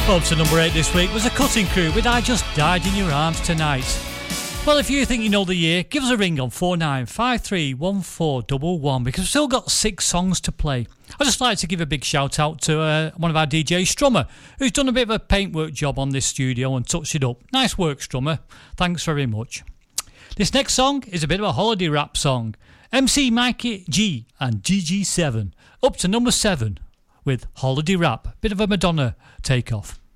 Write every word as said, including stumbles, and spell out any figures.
Up to number eight this week was a Cutting Crew with I Just Died in Your Arms Tonight. Well, if you think you know the year, give us a ring on four nine five three one four one one because we've still got six songs to play. I'd just like to give a big shout out to uh, one of our D Js, Strummer, who's done a bit of a paintwork job on this studio and touched it up. Nice work, Strummer. Thanks very much. This next song is a bit of a holiday rap song. M C Mikey G and G G seven. Up to number seven with Holiday Rap. Bit of a Madonna takeoff.